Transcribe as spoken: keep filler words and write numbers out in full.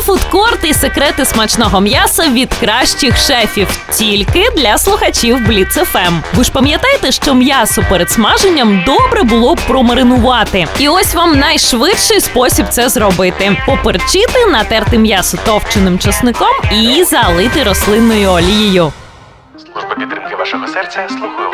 фудкорт і секрети смачного м'яса від кращих шефів. Тільки для слухачів Бліц еф ем. Ви ж пам'ятаєте, що м'ясо перед смаженням добре було б промаринувати. І ось вам найшвидший спосіб це зробити. Поперчити, натерти м'ясо товченим чесником і залити рослинною олією. Служба підтримки вашого серця, слухаю вас.